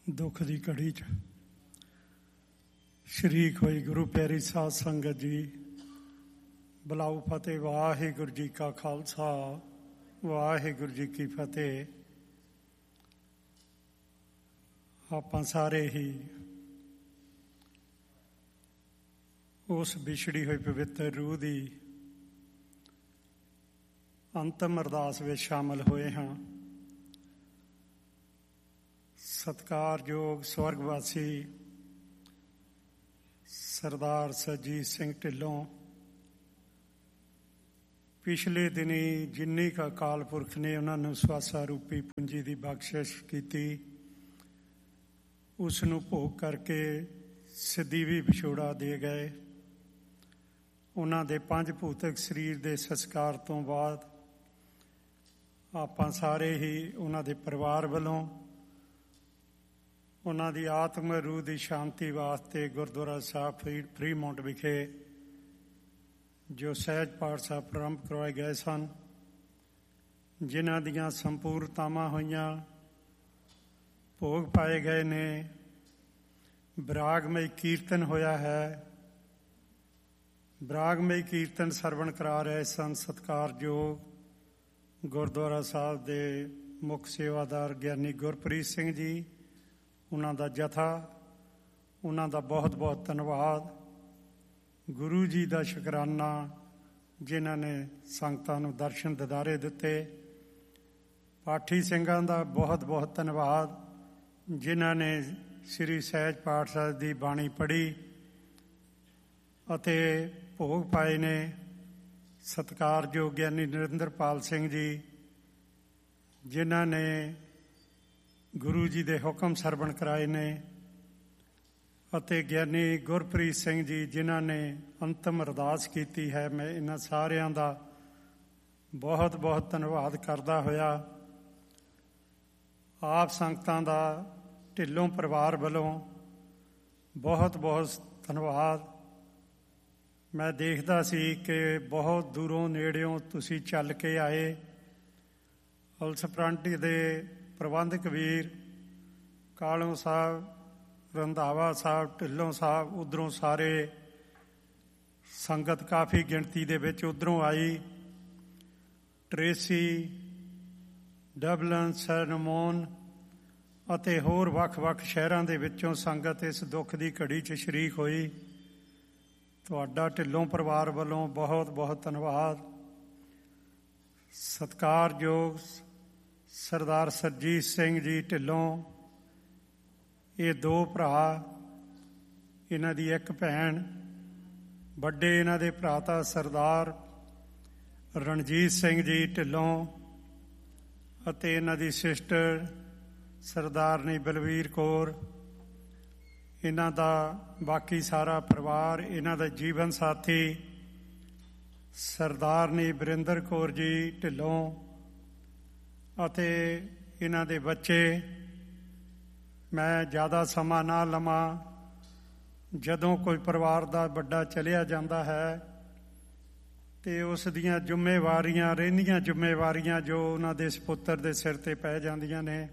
ਦੁੱਖ ਦੀ ਘੜੀ 'ਚ ਸ਼ਰੀਕ ਹੋਈ ਗੁਰੂ ਪਿਆਰੀ ਸਾਧ ਸੰਗਤ ਜੀ, ਬੁਲਾਓ ਫਤਿਹ। ਵਾਹਿਗੁਰੂ ਜੀ ਕਾ ਖਾਲਸਾ, ਵਾਹਿਗੁਰੂ ਜੀ ਕੀ ਫਤਿਹ। ਆਪਾਂ ਸਾਰੇ ਹੀ ਉਸ ਵਿਛੜੀ ਹੋਈ ਪਵਿੱਤਰ ਰੂਹ ਦੀ ਅੰਤਮ ਅਰਦਾਸ ਵਿੱਚ ਸ਼ਾਮਲ ਹੋਏ ਹਾਂ। ਸਤਿਕਾਰਯੋਗ ਸਵਰਗਵਾਸੀ ਸਰਦਾਰ ਸਰਜੀਤ ਸਿੰਘ ਢਿੱਲੋਂ ਪਿਛਲੇ ਦਿਨੀ ਜਿੰਨੀ ਕੁ ਅਕਾਲ ਪੁਰਖ ਨੇ ਉਹਨਾਂ ਨੂੰ ਸਵਾਸਾ ਰੂਪੀ ਪੂੰਜੀ ਦੀ ਬਖਸ਼ਿਸ਼ ਕੀਤੀ, ਉਸ ਨੂੰ ਭੋਗ ਕਰਕੇ ਸਦੀਵੀ ਵਿਛੋੜਾ ਦੇ ਗਏ। ਉਹਨਾਂ ਦੇ ਪੰਜ ਭੂਤਕ ਸਰੀਰ ਦੇ ਸੰਸਕਾਰ ਤੋਂ ਬਾਅਦ ਆਪਾਂ ਸਾਰੇ ਹੀ ਉਹਨਾਂ ਦੇ ਪਰਿਵਾਰ ਵੱਲੋਂ ਉਹਨਾਂ ਦੀ ਆਤਮ ਰੂਹ ਦੀ ਸ਼ਾਂਤੀ ਵਾਸਤੇ ਗੁਰਦੁਆਰਾ ਸਾਹਿਬ ਫਰੀਮੌਂਟ ਵਿਖੇ ਜੋ ਸਹਿਜ ਪਾਠ ਸਾਹਿਬ ਪ੍ਰਾਰੰਭ ਕਰਵਾਏ ਗਏ ਸਨ, ਜਿਨ੍ਹਾਂ ਦੀਆਂ ਸੰਪੂਰਨਤਾਵਾਂ ਹੋਈਆਂ, ਭੋਗ ਪਾਏ ਗਏ ਨੇ, ਬਰਾਗਮਈ ਕੀਰਤਨ ਹੋਇਆ ਹੈ। ਬਰਾਗਮਈ ਕੀਰਤਨ ਸਰਵਣ ਕਰਾ ਰਹੇ ਸਨ ਸਤਿਕਾਰਯੋਗ ਗੁਰਦੁਆਰਾ ਸਾਹਿਬ ਦੇ ਮੁੱਖ ਸੇਵਾਦਾਰ ਗਿਆਨੀ ਗੁਰਪ੍ਰੀਤ ਸਿੰਘ ਜੀ। ਉਹਨਾਂ ਦਾ ਜਥਾ, ਉਹਨਾਂ ਦਾ ਬਹੁਤ ਬਹੁਤ ਧੰਨਵਾਦ। ਗੁਰੂ ਜੀ ਦਾ ਸ਼ੁਕਰਾਨਾ ਜਿਨ੍ਹਾਂ ਨੇ ਸੰਗਤਾਂ ਨੂੰ ਦਰਸ਼ਨ ਦਿਦਾਰੇ ਦਿੱਤੇ। ਪਾਠੀ ਸਿੰਘਾਂ ਦਾ ਬਹੁਤ ਬਹੁਤ ਧੰਨਵਾਦ ਜਿਨ੍ਹਾਂ ਨੇ ਸ੍ਰੀ ਸਹਿਜ ਪਾਠ ਸਾਹਿਬ ਦੀ ਬਾਣੀ ਪੜ੍ਹੀ ਅਤੇ ਭੋਗ ਪਾਏ ਨੇ। ਸਤਿਕਾਰਯੋਗ ਗਿਆਨੀ ਨਰਿੰਦਰਪਾਲ ਸਿੰਘ ਜੀ ਜਿਨ੍ਹਾਂ ਨੇ ਗੁਰੂ ਜੀ ਦੇ ਹੁਕਮ ਸਰਵਣ ਕਰਾਏ ਨੇ, ਅਤੇ ਗਿਆਨੀ ਗੁਰਪ੍ਰੀਤ ਸਿੰਘ ਜੀ ਜਿਨ੍ਹਾਂ ਨੇ ਅੰਤਮ ਅਰਦਾਸ ਕੀਤੀ ਹੈ। ਮੈਂ ਇਹਨਾਂ ਸਾਰਿਆਂ ਦਾ ਬਹੁਤ ਬਹੁਤ ਧੰਨਵਾਦ ਕਰਦਾ ਹੋਇਆ ਆਪ ਸੰਗਤਾਂ ਦਾ ਢਿੱਲੋਂ ਪਰਿਵਾਰ ਵੱਲੋਂ ਬਹੁਤ ਬਹੁਤ ਧੰਨਵਾਦ। ਮੈਂ ਦੇਖਦਾ ਸੀ ਕਿ ਬਹੁਤ ਦੂਰੋਂ ਨੇੜਿਓਂ ਤੁਸੀਂ ਚੱਲ ਕੇ ਆਏ। ਉਲਸਪ੍ਰਾਂਟੀ ਦੇ ਪ੍ਰਬੰਧਕ ਵੀਰ ਕਾਲੋਂ ਸਾਹਿਬ, ਰੰਧਾਵਾ ਸਾਹਿਬ, ਢਿੱਲੋਂ ਸਾਹਿਬ, ਉੱਧਰੋਂ ਸਾਰੇ ਸੰਗਤ ਕਾਫੀ ਗਿਣਤੀ ਦੇ ਵਿੱਚ ਉੱਧਰੋਂ ਆਈ। ਟਰੇਸੀ, ਡਬਲਨ, ਸੈਨਮੋਨ ਅਤੇ ਹੋਰ ਵੱਖ-ਵੱਖ ਸ਼ਹਿਰਾਂ ਦੇ ਵਿੱਚੋਂ ਸੰਗਤ ਇਸ ਦੁੱਖ ਦੀ ਘੜੀ 'ਚ ਸ਼ਰੀਕ ਹੋਈ। ਤੁਹਾਡਾ ਢਿੱਲੋਂ ਪਰਿਵਾਰ ਵੱਲੋਂ ਬਹੁਤ ਬਹੁਤ ਧੰਨਵਾਦ। ਸਤਿਕਾਰਯੋਗ ਸਰਦਾਰ ਸਰਜੀਤ ਸਿੰਘ ਜੀ ਢਿੱਲੋਂ, ਇਹ ਦੋ ਭਰਾ, ਇਹਨਾਂ ਦੀ ਇੱਕ ਭੈਣ। ਵੱਡੇ ਇਹਨਾਂ ਦੇ ਭਰਾ ਤਾਂ ਸਰਦਾਰ ਰਣਜੀਤ ਸਿੰਘ ਜੀ ਢਿੱਲੋਂ ਅਤੇ ਇਹਨਾਂ ਦੀ ਸਿਸਟਰ ਸਰਦਾਰਨੀ ਬਲਵੀਰ ਕੌਰ। ਇਹਨਾਂ ਦਾ ਬਾਕੀ ਸਾਰਾ ਪਰਿਵਾਰ, ਇਹਨਾਂ ਦਾ ਜੀਵਨ ਸਾਥੀ ਸਰਦਾਰਨੀ ਬਰਿੰਦਰ ਕੌਰ ਜੀ ਢਿੱਲੋਂ ਅਤੇ ਇਹਨਾਂ ਦੇ ਬੱਚੇ। ਮੈਂ ਜ਼ਿਆਦਾ ਸਮਾਂ ਨਾ ਲਵਾਂ। ਜਦੋਂ ਕੋਈ ਪਰਿਵਾਰ ਦਾ ਵੱਡਾ ਚਲਿਆ ਜਾਂਦਾ ਹੈ ਤੇ ਉਸ ਦੀਆਂ ਜ਼ਿੰਮੇਵਾਰੀਆਂ, ਰਹਿੰਦੀਆਂ ਜ਼ਿੰਮੇਵਾਰੀਆਂ ਜੋ ਉਹਨਾਂ ਦੇ ਸਪੁੱਤਰ ਦੇ ਸਿਰ ਤੇ ਪੈ ਜਾਂਦੀਆਂ ਨੇ,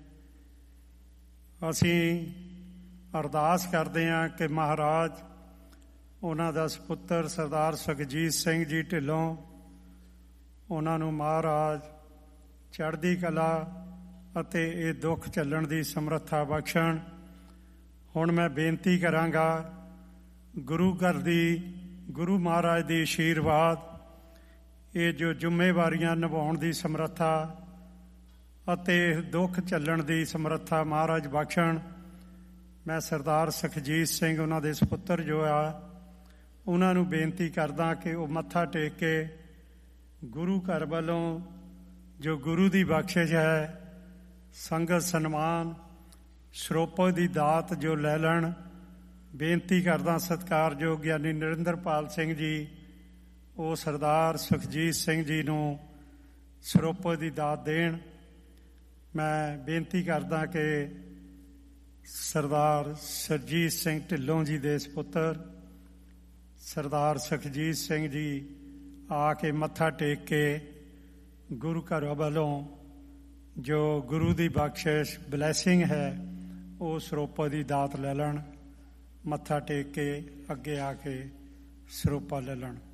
ਅਸੀਂ ਅਰਦਾਸ ਕਰਦੇ ਹਾਂ ਕਿ ਮਹਾਰਾਜ ਉਹਨਾਂ ਦਾ ਸਪੁੱਤਰ ਸਰਦਾਰ ਸੁਖਜੀਤ ਸਿੰਘ ਜੀ ਢਿੱਲੋਂ, ਉਹਨਾਂ ਨੂੰ ਮਹਾਰਾਜ ਚੜ੍ਹਦੀ ਕਲਾ ਅਤੇ ਇਹ ਦੁੱਖ ਝੱਲਣ ਦੀ ਸਮਰੱਥਾ ਬਖਸ਼ਣ। ਹੁਣ ਮੈਂ ਬੇਨਤੀ ਕਰਾਂਗਾ, ਗੁਰੂ ਘਰ ਦੀ, ਗੁਰੂ ਮਹਾਰਾਜ ਦੀ ਆਸ਼ੀਰਵਾਦ, ਇਹ ਜੋ ਜ਼ਿੰਮੇਵਾਰੀਆਂ ਨਿਭਾਉਣ ਦੀ ਸਮਰੱਥਾ ਅਤੇ ਦੁੱਖ ਝੱਲਣ ਦੀ ਸਮਰੱਥਾ ਮਹਾਰਾਜ ਬਖਸ਼ਣ। ਮੈਂ ਸਰਦਾਰ ਸੁਖਜੀਤ ਸਿੰਘ, ਉਹਨਾਂ ਦੇ ਸਪੁੱਤਰ ਜੋ ਆ, ਉਹਨਾਂ ਨੂੰ ਬੇਨਤੀ ਕਰਦਾ ਕਿ ਉਹ ਮੱਥਾ ਟੇਕ ਕੇ ਗੁਰੂ ਘਰ ਵੱਲੋਂ ਜੋ ਗੁਰੂ ਦੀ ਬਖਸ਼ਿਸ਼ ਹੈ, ਸੰਗਤ ਸਨਮਾਨ, ਸਰੋਪੇ ਦੀ ਦਾਤ ਜੋ ਲੈ ਲੈਣ। ਬੇਨਤੀ ਕਰਦਾ ਸਤਿਕਾਰਯੋਗ ਗਿਆਨੀ ਨਰਿੰਦਰਪਾਲ ਸਿੰਘ ਜੀ, ਉਹ ਸਰਦਾਰ ਸੁਖਜੀਤ ਸਿੰਘ ਜੀ ਨੂੰ ਸਰੋਪੇ ਦੀ ਦਾਤ ਦੇਣ। ਮੈਂ ਬੇਨਤੀ ਕਰਦਾ ਕਿ ਸਰਦਾਰ ਸਰਜੀਤ ਸਿੰਘ ਢਿੱਲੋਂ ਜੀ ਦੇ ਸਪੁੱਤਰ ਸਰਦਾਰ ਸੁਖਜੀਤ ਸਿੰਘ ਜੀ ਆ ਕੇ ਮੱਥਾ ਟੇਕ ਕੇ ਗੁਰੂ ਘਰ ਵੱਲੋਂ ਜੋ ਗੁਰੂ ਦੀ ਬਖਸ਼ਿਸ਼ ਬਲੈਸਿੰਗ ਹੈ ਉਹ ਸਰੋਪਾ ਦੀ ਦਾਤ ਲੈ ਲੈਣ, ਮੱਥਾ ਟੇਕ ਕੇ ਅੱਗੇ ਆ ਕੇ ਸਰੋਪਾ ਲੈ ਲੈਣ।